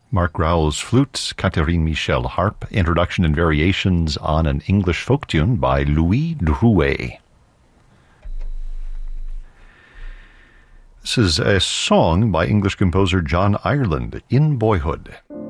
Mark Growell's flute, Catherine Michel harp, introduction and variations on an English folk tune by Louis Drouet. This is a song by English composer John Ireland, In Boyhood.